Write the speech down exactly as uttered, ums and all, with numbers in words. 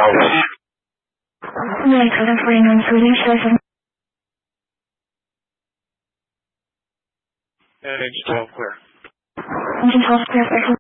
Right, other forty-nine thirty-seven. Engine twelve clear. Engine twelve clear,